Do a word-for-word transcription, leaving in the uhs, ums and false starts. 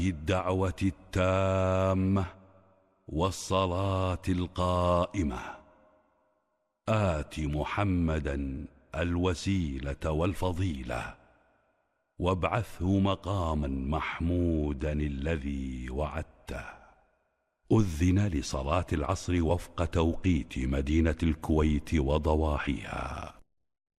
الدعوة التامة والصلاة القائمة آت محمدا الوسيلة والفضيلة وابعثه مقاما محمودا الذي وعدته. أذن لصلاة العصر وفق توقيت مدينة الكويت وضواحيها.